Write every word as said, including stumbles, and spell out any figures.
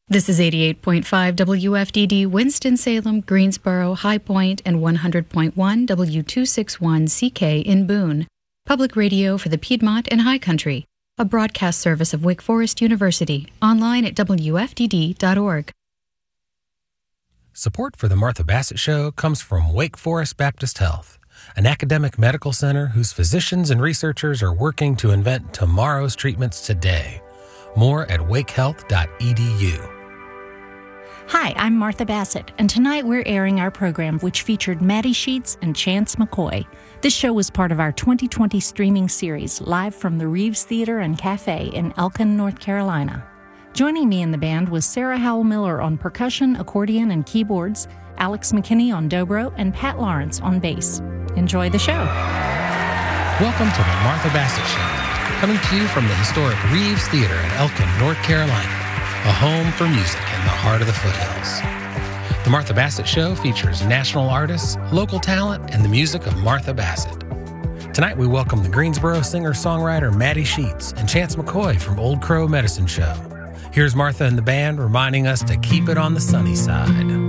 This is eighty-eight point five W F D D, Winston-Salem, Greensboro, High Point, and one hundred point one W two sixty-one C K in Boone. Public radio for the Piedmont and High Country. A broadcast service of Wake Forest University. Online at W F D D dot org. Support for the Martha Bassett Show comes from Wake Forest Baptist Health, an academic medical center whose physicians and researchers are working to invent tomorrow's treatments today. More at wake health dot e d u. Hi, I'm Martha Bassett, and tonight we're airing our program which featured Maddie Sheets and Chance McCoy. This show was part of our twenty twenty streaming series, live from the Reeves Theater and Cafe in Elkin, North Carolina. Joining me in the band was Sarah Howell Miller on percussion, accordion, and keyboards, Alex McKinney on dobro, and Pat Lawrence on bass. Enjoy the show. Welcome to the Martha Bassett Show, coming to you from the historic Reeves Theater in Elkin, North Carolina. A home for music in the heart of the foothills. The Martha Bassett Show features national artists, local talent, and the music of Martha Bassett. Tonight we welcome the Greensboro singer-songwriter Maddie Sheets and Chance McCoy from Old Crow Medicine Show. Here's Martha and the band reminding us to keep it on the sunny side.